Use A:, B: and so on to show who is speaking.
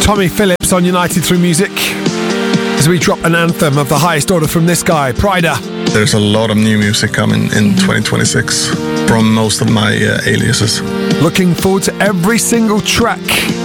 A: Tommy Phillips on United Through Music as we drop an anthem of the highest order from this guy, Pryda.
B: There's a lot of new music coming in 2026 from most of my aliases.
A: Looking forward to every single track